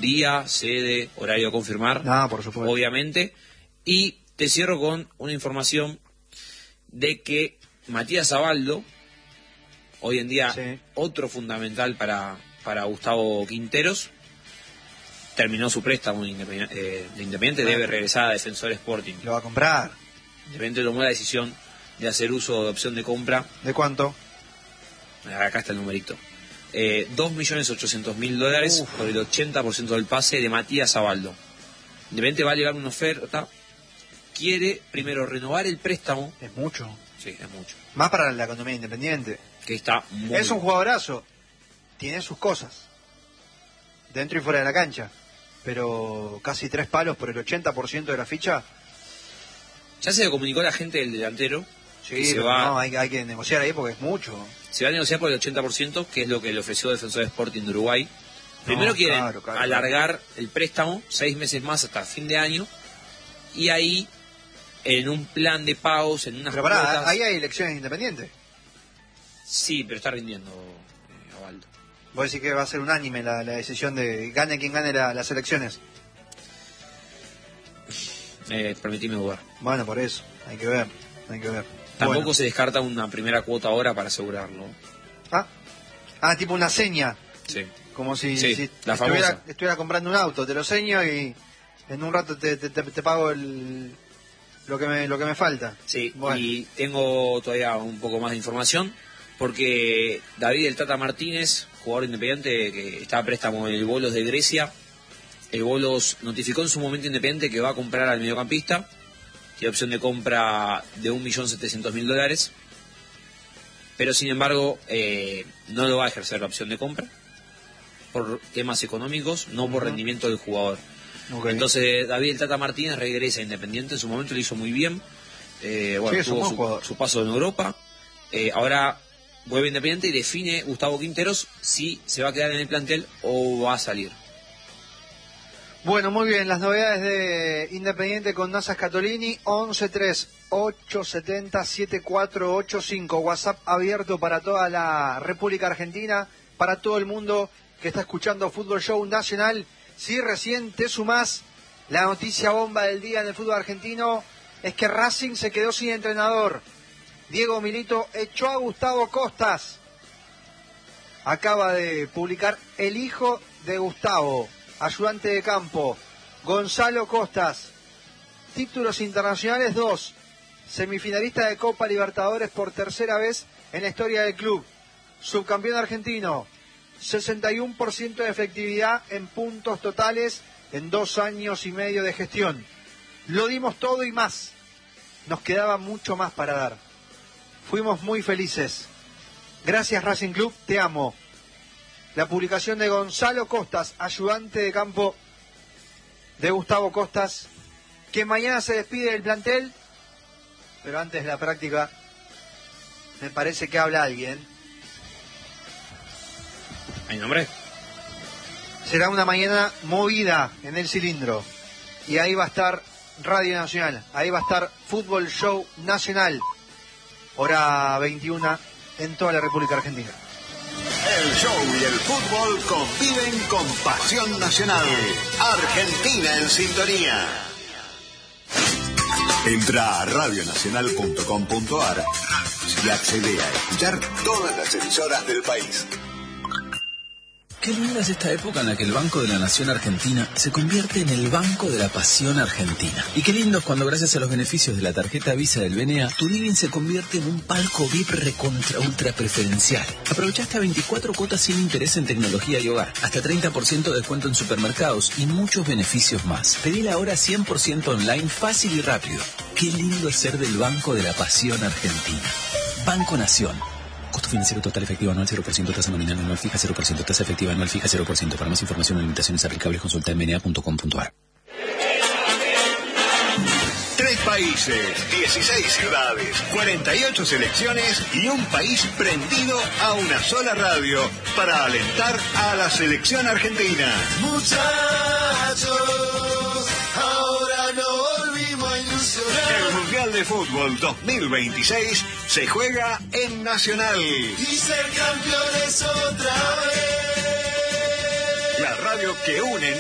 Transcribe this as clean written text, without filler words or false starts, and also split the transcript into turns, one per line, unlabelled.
día, sede, horario a confirmar.
Por supuesto.
Obviamente. Y te cierro con una información de que Matías Abaldo, hoy en día otro fundamental para Gustavo Quinteros, terminó su préstamo de Independiente, debe regresar a Defensor Sporting.
Lo va a comprar.
Independiente tomó la decisión de hacer uso de opción de compra.
¿De cuánto?
Acá está el numerito. $2.800.000 por el 80% del pase de Matías Abaldo. Independiente va a llegar una oferta. Quiere primero renovar el préstamo.
Es mucho.
Sí, es mucho.
Más para la economía Independiente.
Que está muy...
Es un jugadorazo. Tiene sus cosas. Dentro y fuera de la cancha. Pero casi 3 palos por el 80% de la ficha.
Ya se le comunicó a la gente del delantero.
Sí, no, hay que negociar ahí porque es mucho.
Se va a negociar por el 80%, que es lo que le ofreció Defensor Sporting de Uruguay. Primero quieren alargar el préstamo 6 meses más hasta fin de año. Y ahí, en un plan de pagos, en unas cuotas...
ahí hay elecciones independientes.
Sí, pero está rindiendo Abaldo.
¿Vos decís que va a ser unánime la decisión de gane quien gane las elecciones?
Permitime dudar.
Bueno, por eso, hay que ver.
Tampoco se descarta una primera cuota ahora para asegurarlo.
Tipo una seña.
Sí.
Como si estuviera comprando un auto, te lo seño y en un rato te pago lo que me falta.
Sí, bueno. Y tengo todavía un poco más de información, porque David el Tata Martínez, jugador independiente que está a préstamo en el Bolos de Grecia, el Bolos notificó en su momento Independiente que va a comprar al mediocampista, tiene opción de compra de $1.700.000, pero sin embargo no lo va a ejercer la opción de compra por temas económicos, no por rendimiento del jugador. Entonces David el Tata Martínez regresa a Independiente, en su momento lo hizo muy bien, tuvo su paso en Europa, ahora vuelve a Independiente y define Gustavo Quinteros si se va a quedar en el plantel o va a salir.
Bueno, muy bien, las novedades de Independiente con Nasa Scatolini, 1138707485, WhatsApp abierto para toda la República Argentina, para todo el mundo que está escuchando Fútbol Show Nacional. Si recién te sumás, la noticia bomba del día en el fútbol argentino es que Racing se quedó sin entrenador. Diego Milito echó a Gustavo Costas. Acaba de publicar el hijo de Gustavo, ayudante de campo, Gonzalo Costas. Títulos internacionales 2. Semifinalista de Copa Libertadores por tercera vez en la historia del club. Subcampeón argentino. 61% de efectividad en puntos totales en 2 años y medio de gestión. Lo dimos todo y más. Nos quedaba mucho más para dar. Fuimos muy felices. Gracias Racing Club, te amo. La publicación de Gonzalo Costas, ayudante de campo de Gustavo Costas, que mañana se despide del plantel, pero antes de la práctica me parece que habla alguien.
¿Hay nombre?
Será una mañana movida en el cilindro. Y ahí va a estar Radio Nacional. Ahí va a estar Fútbol Show Nacional. Hora 21 en toda la República Argentina.
El show y el fútbol conviven con pasión nacional. Argentina en sintonía. Entra a radionacional.com.ar y accede a escuchar todas las emisoras del país.
Qué linda es esta época en la que el Banco de la Nación Argentina se convierte en el Banco de la Pasión Argentina. Y qué lindo es cuando gracias a los beneficios de la tarjeta Visa del BNA, tu living se convierte en un palco VIP recontra ultra preferencial. Aprovecha hasta 24 cuotas sin interés en tecnología y hogar, hasta 30% de descuento en supermercados y muchos beneficios más. Pedila ahora 100% online, fácil y rápido. Qué lindo es ser del Banco de la Pasión Argentina. Banco Nación. Costo financiero total efectivo anual 0%, tasa nominal anual fija 0%, tasa efectiva anual fija 0%. Para más información o limitaciones aplicables consulta en mna.com.ar.
3 países, 16 ciudades, 48 selecciones y un país prendido a una sola radio para alentar a la selección argentina.
Muchachos, ahora no volvimos a ilusionar.
El Mundial de Fútbol 2026 se juega en Nacional.
Y ser campeones otra vez.
La radio que une